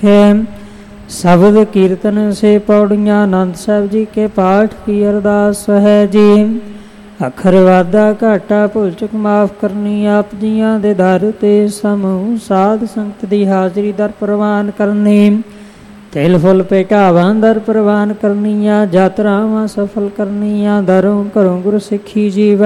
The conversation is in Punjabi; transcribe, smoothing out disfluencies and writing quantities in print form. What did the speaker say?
ਸਿੱਖੇ। ਸ਼ਬਦ ਕੀਰਤਨ ਸੇ ਪੌੜੀਆਂ ਆਨੰਦ ਸਾਹਿਬ ਜੀ ਕੇ ਪਾਠ ਕੀ ਅਰਦਾਸ ਹੈ ਜੀ। ਅੱਖਰ ਵਾਧਾ ਘਾਟਾ ਭੁੱਲ ਚੁੱਕ ਮਾਫ ਕਰਨੀ ਆਪ ਜੀਆਂ ਦੇ ਦਰ ਤੇ ਸਮੂਹ ਸਾਧ ਸੰਗਤ ਦੀ ਹਾਜ਼ਰੀ ਦਰ ਪ੍ਰਵਾਨ ਕਰਨੀ। ਤਿਲ ਫੁੱਲ ਭੇਟਾਵਾਂ ਦਰ ਪ੍ਰਵਾਨ ਕਰਨੀਆਂ। ਯਾਤਰਾਵਾਂ ਸਫਲ ਕਰਨੀਆਂ। ਦਰੋਂ ਘਰੋਂ ਗੁਰ ਸਿੱਖੀ ਜੀਵ